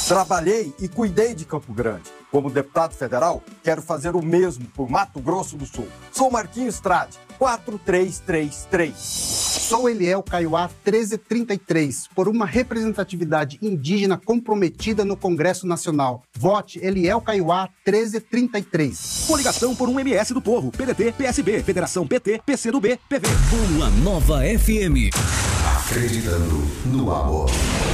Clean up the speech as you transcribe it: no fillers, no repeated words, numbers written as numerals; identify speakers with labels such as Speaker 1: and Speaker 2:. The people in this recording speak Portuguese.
Speaker 1: Trabalhei e cuidei de Campo Grande. Como deputado federal, quero fazer o mesmo por Mato Grosso do Sul. Sou Marquinhos Strade, 4333.
Speaker 2: Sou Eliel Caiuá 1333, por uma representatividade indígena comprometida no Congresso Nacional. Vote Eliel Caiuá 1333.
Speaker 3: Coligação por um MS do Povo, PDT, PSB, Federação PT, PCdoB, PV.
Speaker 4: Boa Nova FM.
Speaker 5: Acreditando no amor.